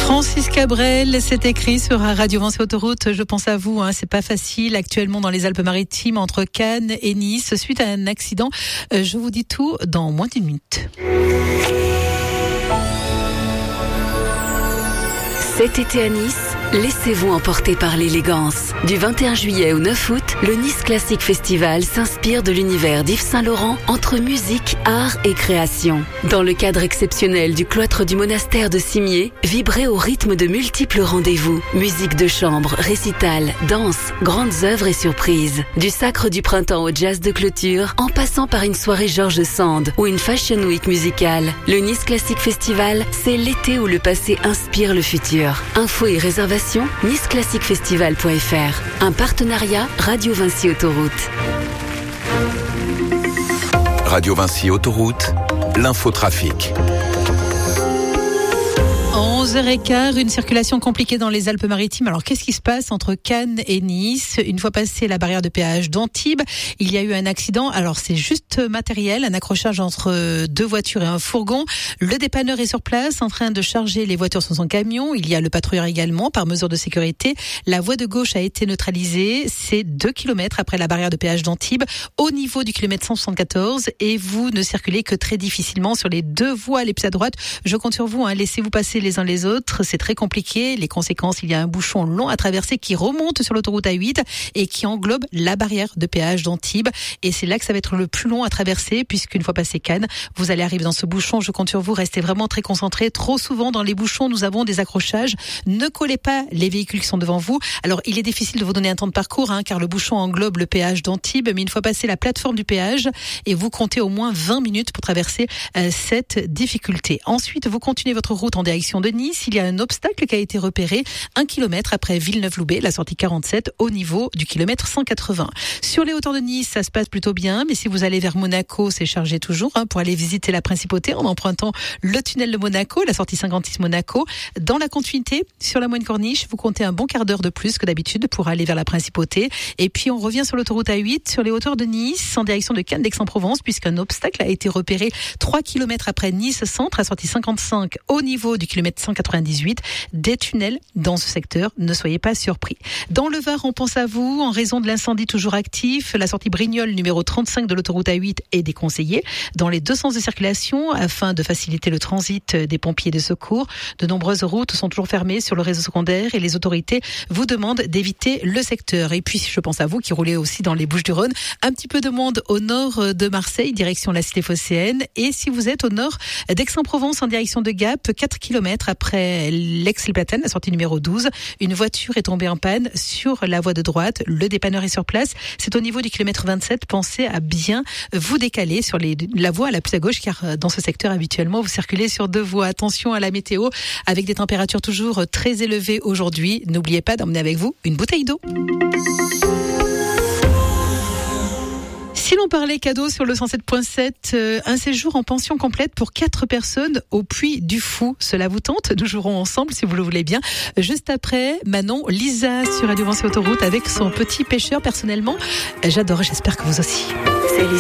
Francis Cabrel, c'est écrit sur Radio Vinci Autoroute. Je pense à vous, c'est pas facile actuellement dans les Alpes-Maritimes entre Cannes et Nice suite à un accident. Je vous dis tout dans moins d'une minute. Cet été à Nice, laissez-vous emporter par l'élégance. Du 21 juillet au 9 août, le Nice Classic Festival s'inspire de l'univers d'Yves Saint-Laurent entre musique, art et création. Dans le cadre exceptionnel du cloître du monastère de Cimiez, vibrez au rythme de multiples rendez-vous. Musique de chambre, récital, danse, grandes œuvres et surprises. Du sacre du printemps au jazz de clôture, en passant par une soirée Georges Sand ou une Fashion Week musicale. Le Nice Classic Festival, c'est l'été où le passé inspire le futur. Infos et réservations, niceclassicfestival.fr. Un partenariat Radio Vinci Autoroute. Radio Vinci Autoroute, l'infotrafic. 11h15, une circulation compliquée dans les Alpes-Maritimes. Alors, qu'est-ce qui se passe entre Cannes et Nice? Une fois passé la barrière de péage d'Antibes, il y a eu un accident. Alors, c'est juste matériel, un accrochage entre deux voitures et un fourgon. Le dépanneur est sur place, en train de charger les voitures sur son camion. Il y a le patrouilleur également, par mesure de sécurité. La voie de gauche a été neutralisée. C'est 2 km après la barrière de péage d'Antibes, au niveau du kilomètre 174. Et vous ne circulez que très difficilement sur les deux voies les plus à droite. Je compte sur vous, laissez-vous passer les uns les autres, c'est très compliqué. Les conséquences, il y a un bouchon long à traverser qui remonte sur l'autoroute A8 et qui englobe la barrière de péage d'Antibes. Et c'est là que ça va être le plus long à traverser, puisqu'une fois passé Cannes, vous allez arriver dans ce bouchon. Je compte sur vous, restez vraiment très concentrés. Trop souvent dans les bouchons, nous avons des accrochages. Ne collez pas les véhicules qui sont devant vous. Alors, il est difficile de vous donner un temps de parcours, car le bouchon englobe le péage d'Antibes. Mais une fois passé la plateforme du péage, et vous comptez au moins 20 minutes pour traverser cette difficulté. Ensuite, vous continuez votre route en direction de Nice. Il y a un obstacle qui a été repéré 1 km après Villeneuve-Loubet, la sortie 47, au niveau du kilomètre 180. Sur les hauteurs de Nice, ça se passe plutôt bien, mais si vous allez vers Monaco, c'est chargé toujours, pour aller visiter la Principauté en empruntant le tunnel de Monaco, la sortie 56 Monaco. Dans la continuité, sur la Moine Corniche, vous comptez un bon quart d'heure de plus que d'habitude pour aller vers la Principauté. Et puis, on revient sur l'autoroute A8, sur les hauteurs de Nice, en direction de Cannes d'Aix-en-Provence, puisqu'un obstacle a été repéré 3 km après Nice Centre, à sortie 55, au niveau du kilomètre 198, des tunnels dans ce secteur. Ne soyez pas surpris. Dans le Var, on pense à vous. En raison de l'incendie toujours actif, la sortie Brignoles numéro 35 de l'autoroute A8 est déconseillée dans les deux sens de circulation afin de faciliter le transit des pompiers de secours. De nombreuses routes sont toujours fermées sur le réseau secondaire et les autorités vous demandent d'éviter le secteur. Et puis, je pense à vous qui roulez aussi dans les Bouches-du-Rhône. Un petit peu de monde au nord de Marseille, direction la cité phocéenne. Et si vous êtes au nord d'Aix-en-Provence en direction de Gap, 4 km après l'Aix-les-Platanes, la sortie numéro 12, une voiture est tombée en panne sur la voie de droite. Le dépanneur est sur place. C'est au niveau du kilomètre 27. Pensez à bien vous décaler sur la voie la plus à gauche, car dans ce secteur, habituellement, vous circulez sur deux voies. Attention à la météo, avec des températures toujours très élevées aujourd'hui. N'oubliez pas d'emmener avec vous une bouteille d'eau. Si l'on parlait cadeau sur le 107.7, un séjour en pension complète pour 4 personnes au Puy du Fou. Cela vous tente? Nous jouerons ensemble si vous le voulez bien. Juste après, Manon, Lisa sur Radio Vinci Autoroute avec son petit pêcheur. Personnellement, j'adore, j'espère que vous aussi.